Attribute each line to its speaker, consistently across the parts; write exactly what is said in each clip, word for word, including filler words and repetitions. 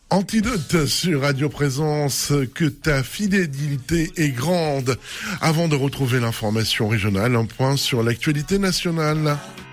Speaker 1: Antidote sur Radio Présence, que ta fidélité est grande. Avant de retrouver l'information régionale, un point sur l'actualité nationale.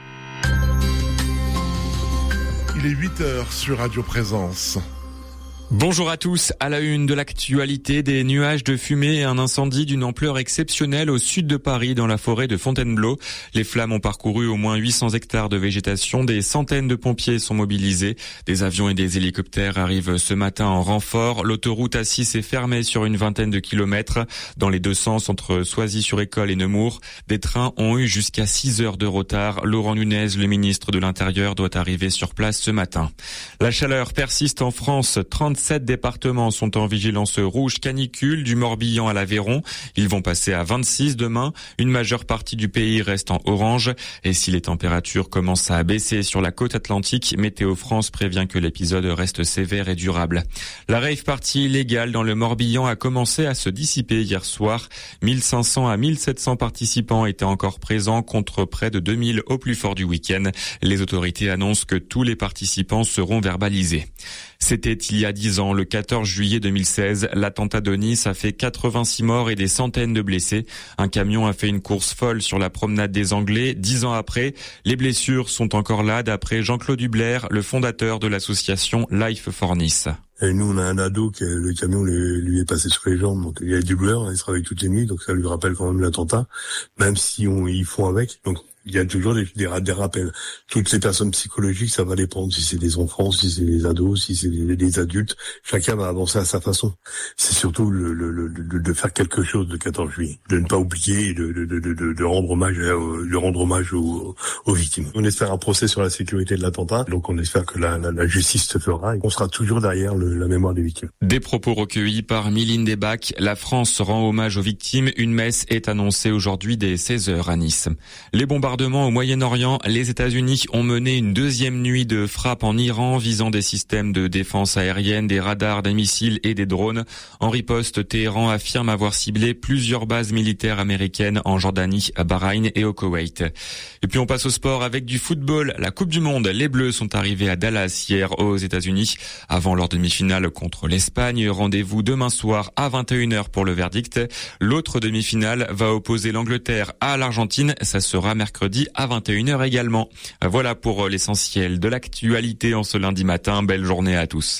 Speaker 1: Il est huit heures sur Radio Présence.
Speaker 2: Bonjour à tous. À la une de l'actualité, des nuages de fumée et un incendie d'une ampleur exceptionnelle au sud de Paris, dans la forêt de Fontainebleau. Les flammes ont parcouru au moins huit cents hectares de végétation. Des centaines de pompiers sont mobilisés. Des avions et des hélicoptères arrivent ce matin en renfort. L'autoroute A six est fermée sur une vingtaine de kilomètres. Dans les deux sens, entre Soisy-sur-École et Nemours, des trains ont eu jusqu'à six heures de retard. Laurent Nunez, le ministre de l'Intérieur, doit arriver sur place ce matin. La chaleur persiste en France. trente-sept départements sont en vigilance rouge canicule, du Morbihan à l'Aveyron. Ils vont passer à vingt-six demain. Une majeure partie du pays reste en orange. Et si les températures commencent à baisser sur la côte atlantique, Météo France prévient que l'épisode reste sévère et durable. La rave party illégale dans le Morbihan a commencé à se dissiper hier soir. mille cinq cents à mille sept cents participants étaient encore présents contre près de deux mille au plus fort du week-end. Les autorités annoncent que tous les participants seront verbalisés. C'était il y a dix ans, le quatorze juillet deux mille seize. L'attentat de Nice a fait quatre-vingt-six morts et des centaines de blessés. Un camion a fait une course folle sur la promenade des Anglais. Dix ans après, les blessures sont encore là, d'après Jean-Claude Hubler, le fondateur de l'association Life for Nice.
Speaker 3: Et nous, on a un ado qui, le camion lui, lui est passé sur les jambes, donc il y a du douleur, il se réveille toutes les nuits, donc ça lui rappelle quand même l'attentat, même si on, ils font avec. Donc il y a toujours des, des, des rappels. Toutes ces personnes psychologiques, ça va dépendre si c'est des enfants, si c'est des ados, si c'est des, des adultes. Chacun va avancer à sa façon. C'est surtout le, le, le, de, de faire quelque chose le quatorze juillet, de ne pas oublier, de, de, de, de, de rendre hommage, de rendre hommage aux, aux victimes. On espère un procès sur la sécurité de l'attentat, donc on espère que la, la, la justice se fera et qu'on sera toujours derrière le, la mémoire des victimes.
Speaker 2: Des propos recueillis par Mylène Desbacs. La France rend hommage aux victimes. Une messe est annoncée aujourd'hui dès seize heures à Nice. Les bombardements au Moyen-Orient, les États-Unis ont mené une deuxième nuit de frappe en Iran visant des systèmes de défense aérienne, des radars, des missiles et des drones. En riposte, Téhéran affirme avoir ciblé plusieurs bases militaires américaines en Jordanie, à Bahreïn et au Koweït. Et puis on passe au sport avec du football. La Coupe du Monde, les Bleus sont arrivés à Dallas hier aux États-Unis avant leur demi-finale contre l'Espagne. Rendez-vous demain soir à vingt et une heures pour le verdict. L'autre demi-finale va opposer l'Angleterre à l'Argentine. Ça sera mercredi à vingt et une heures également. Voilà pour l'essentiel de l'actualité en ce lundi matin. Belle journée à tous.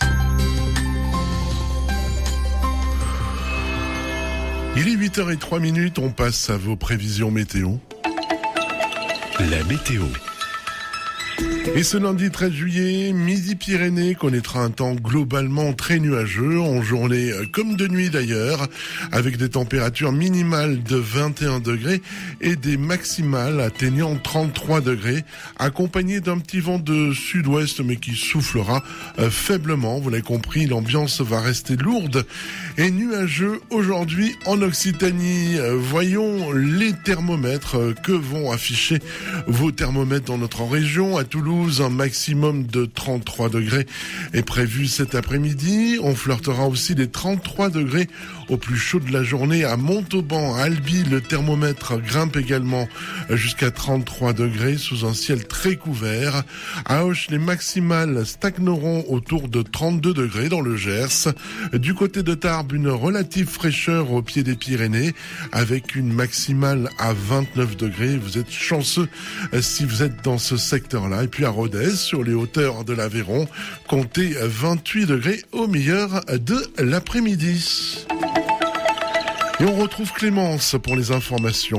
Speaker 1: Il est huit heures zéro trois minutes, on passe à vos prévisions météo.
Speaker 4: La météo.
Speaker 1: Et ce lundi treize juillet, Midi-Pyrénées connaîtra un temps globalement très nuageux, en journée comme de nuit d'ailleurs, avec des températures minimales de vingt et un degrés et des maximales atteignant trente-trois degrés, accompagnées d'un petit vent de sud-ouest mais qui soufflera euh, faiblement. Vous l'avez compris, l'ambiance va rester lourde et nuageux aujourd'hui en Occitanie. Euh, voyons les thermomètres euh, que vont afficher vos thermomètres dans notre région. À Toulouse, un maximum de trente-trois degrés est prévu cet après-midi. On flirtera aussi les trente-trois degrés au plus chaud de la journée à Montauban, à Albi. Le thermomètre grimpe également jusqu'à trente-trois degrés sous un ciel très couvert. À Auch, les maximales stagneront autour de trente-deux degrés dans le Gers. Du côté de Tarbes, une relative fraîcheur au pied des Pyrénées avec une maximale à vingt-neuf degrés. Vous êtes chanceux si vous êtes dans ce secteur-là. Et puis à Rodez, sur les hauteurs de l'Aveyron, comptez vingt-huit degrés au meilleur de l'après-midi. Et on retrouve Clémence pour les informations.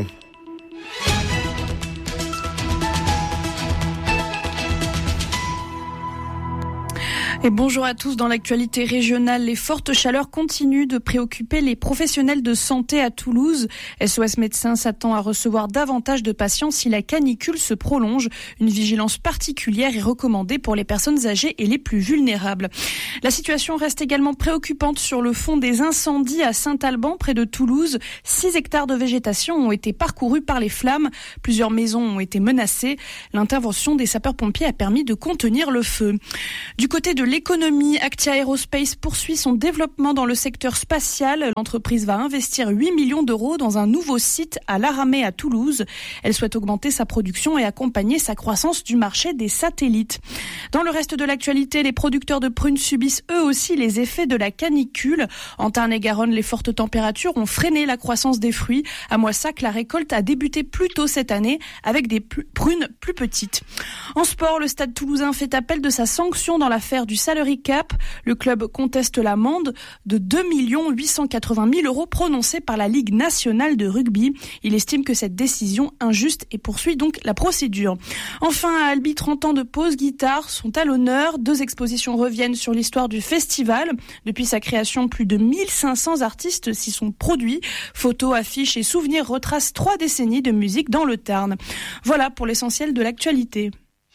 Speaker 5: Et bonjour à tous. Dans l'actualité régionale, les fortes chaleurs continuent de préoccuper les professionnels de santé à Toulouse. S O S Médecins s'attend à recevoir davantage de patients si la canicule se prolonge. Une vigilance particulière est recommandée pour les personnes âgées et les plus vulnérables. La situation reste également préoccupante sur le fond des incendies à Saint-Alban, près de Toulouse. Six hectares de végétation ont été parcourus par les flammes. Plusieurs maisons ont été menacées. L'intervention des sapeurs-pompiers a permis de contenir le feu. Du côté de l'économie, Actia Aerospace poursuit son développement dans le secteur spatial. L'entreprise va investir huit millions d'euros dans un nouveau site à l'Aramée à Toulouse. Elle souhaite augmenter sa production et accompagner sa croissance du marché des satellites. Dans le reste de l'actualité, les producteurs de prunes subissent eux aussi les effets de la canicule. En Tarn-et-Garonne, les fortes températures ont freiné la croissance des fruits. À Moissac, la récolte a débuté plus tôt cette année avec des prunes plus petites. En sport, le Stade toulousain fait appel de sa sanction dans l'affaire du Salary Cap. Le club conteste l'amende de deux millions huit cent quatre-vingt mille euros prononcée par la Ligue nationale de rugby. Il estime que cette décision injuste et poursuit donc la procédure. Enfin, à Albi, trente ans de pause guitare sont à l'honneur. Deux expositions reviennent sur l'histoire du festival. Depuis sa création, plus de mille cinq cents artistes s'y sont produits. Photos, affiches et souvenirs retracent trois décennies de musique dans le Tarn. Voilà pour l'essentiel de l'actualité.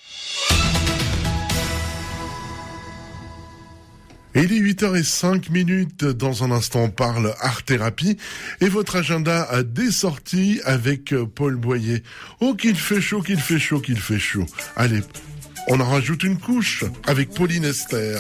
Speaker 1: Et il est huit heures cinq minutes, dans un instant on parle art thérapie et votre agenda a des sorties avec Paul Boyer. Oh qu'il fait chaud, qu'il fait chaud, qu'il fait chaud. Allez, on en rajoute une couche avec Pauline Esther.